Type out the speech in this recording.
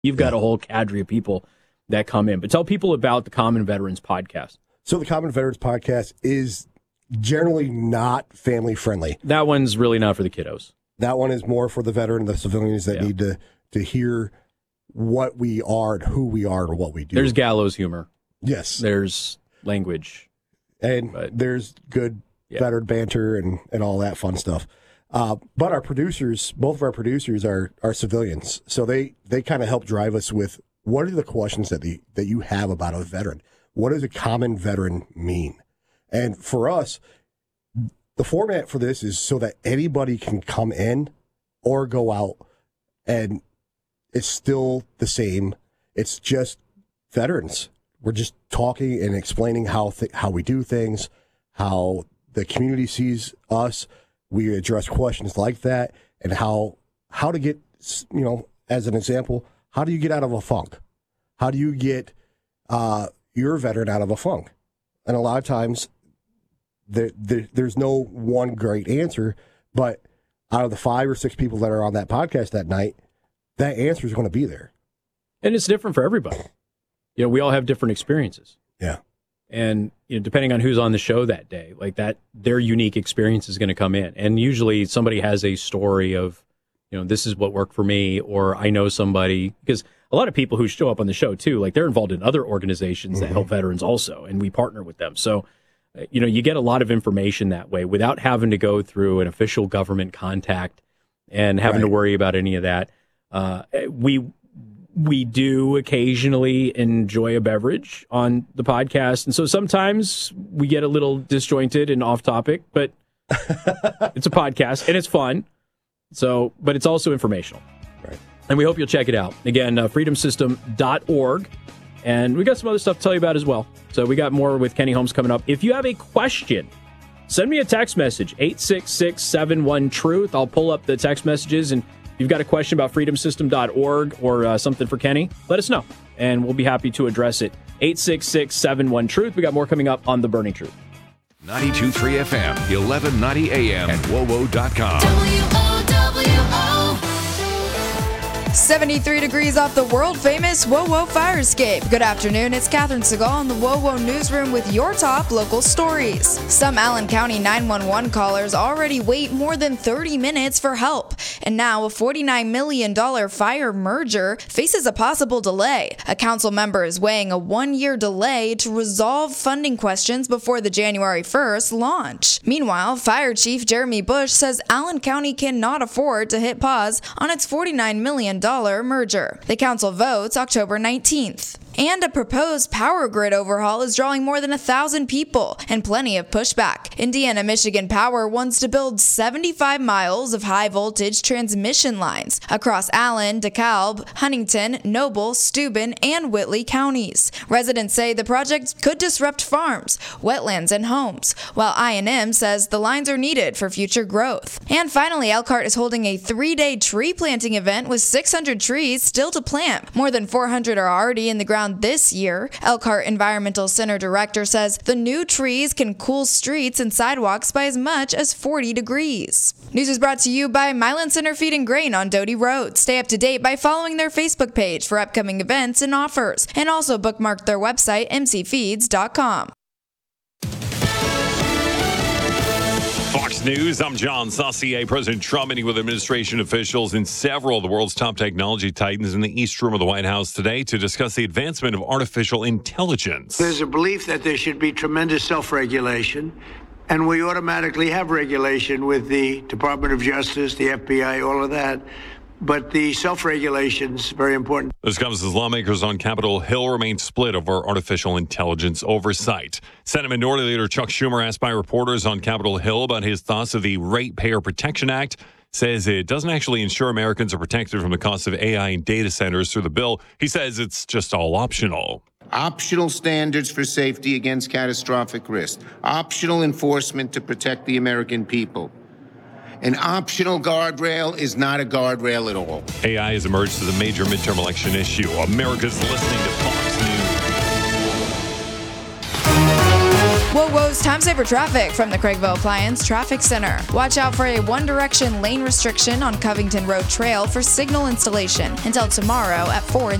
You've got a whole cadre of people that come in. But tell people about the Common Veterans Podcast. So the Common Veterans Podcast is generally not family friendly. That one's really not for the kiddos. That one is more for the veteran, the civilians that need to hear what we are and who we are and what we do. There's gallows humor. Yes. There's language. And there's good veteran banter and all that fun stuff. But our producers, both of our producers are civilians. So they kind of help drive us with what are the questions that you have about a veteran? What does a common veteran mean? And for us, the format for this is so that anybody can come in or go out and it's still the same. It's just veterans. We're just talking and explaining how we do things, how the community sees us. We address questions like that and how to get, as an example, how do you get out of a funk? How do you get your veteran out of a funk? And a lot of times there's no one great answer, but out of the 5 or 6 people that are on that podcast that night, that answer is going to be there. And it's different for everybody. We all have different experiences. Yeah. And depending on who's on the show that day, like that, their unique experience is going to come in. And usually somebody has a story of, this is what worked for me, or I know somebody, because a lot of people who show up on the show too, like they're involved in other organizations that help veterans also, and we partner with them. So, you get a lot of information that way without having to go through an official government contact and having to worry about any of that. We do occasionally enjoy a beverage on the podcast. And so sometimes we get a little disjointed and off topic, but it's a podcast and it's fun. So, but it's also informational. Right. And we hope you'll check it out. Again, freedomsystem.org. And we got some other stuff to tell you about as well. So we got more with Kenny Holmes coming up. If you have a question, send me a text message, 866-71-TRUTH. I'll pull up the text messages, and if you've got a question about freedomsystem.org or something for Kenny, let us know, and we'll be happy to address it. 866-71-TRUTH. We got more coming up on The Burning Truth. 92.3 FM, 1190 AM, and WOWO.com. WOWO. 73 degrees off the world-famous WOWO fire escape. Good afternoon, it's Catherine Segal in the WOWO newsroom with your top local stories. Some Allen County 911 callers already wait more than 30 minutes for help. And now a $49 million fire merger faces a possible delay. A council member is weighing a 1-year delay to resolve funding questions before the January 1st launch. Meanwhile, Fire Chief Jeremy Bush says Allen County cannot afford to hit pause on its $49 million merger. The council votes October 19th. And a proposed power grid overhaul is drawing more than 1,000 people and plenty of pushback. Indiana Michigan Power wants to build 75 miles of high-voltage transmission lines across Allen, DeKalb, Huntington, Noble, Steuben, and Whitley counties. Residents say the project could disrupt farms, wetlands, and homes, while I&M says the lines are needed for future growth. And finally, Elkhart is holding a 3-day tree planting event with 600 trees still to plant. More than 400 are already in the ground this year. Elkhart Environmental Center director says the new trees can cool streets and sidewalks by as much as 40 degrees. News is brought to you by Milan Center Feed and Grain on Doty Road. Stay up to date by following their Facebook page for upcoming events and offers, and also bookmark their website, mcfeeds.com. Fox News, I'm John Saucier. President Trump meeting with administration officials and several of the world's top technology titans in the East Room of the White House today to discuss the advancement of artificial intelligence. There's a belief that there should be tremendous self-regulation, and we automatically have regulation with the Department of Justice, the FBI, all of that. But the self-regulation is very important. This comes as lawmakers on Capitol Hill remain split over artificial intelligence oversight. Senate Minority Leader Chuck Schumer, asked by reporters on Capitol Hill about his thoughts of the Ratepayer Protection Act, says it doesn't actually ensure Americans are protected from the cost of AI and data centers through the bill. He says it's just all optional. Optional standards for safety against catastrophic risk. Optional enforcement to protect the American people. An optional guardrail is not a guardrail at all. AI has emerged as a major midterm election issue. America's listening to Fox News. Whoa-Who's Time Saver Traffic from the Craigville Appliance Traffic Center. Watch out for a one-direction lane restriction on Covington Road Trail for signal installation until tomorrow at 4